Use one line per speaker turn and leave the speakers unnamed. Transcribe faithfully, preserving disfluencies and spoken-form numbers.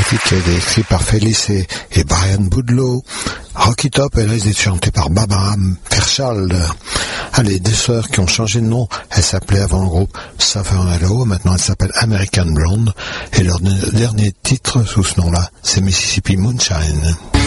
titre est écrit par Félix et, et Brian Boudleau. Rocky Top, elle est chantée par Barbara Fairchild. Allez, des sœurs qui ont changé de nom. Elles s'appelaient avant le groupe Southern Hello, maintenant elles s'appellent American Blonde. Et leur dernier titre sous ce nom-là, c'est Mississippi Moonshine.